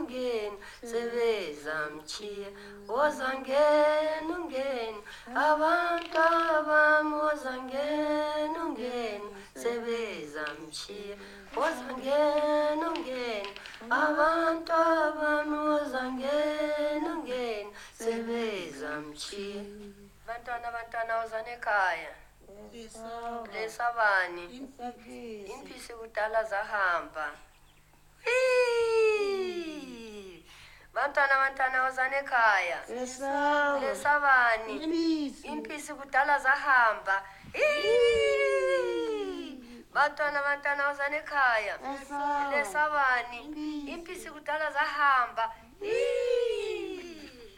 ungeni sebezamchiya wozangena ungeni abantwabami wozangena ungeni sebezamchiya wozangena ungeni abantwabami wozangena ungeni sebezamchiya abantwana wozana ekhaya lesabani impisi kudala zahamba bantwana wozana ekhaya lesabani impisi kudala zahamba bantwana wozana ekhaya lesabani impisi kudala zahamba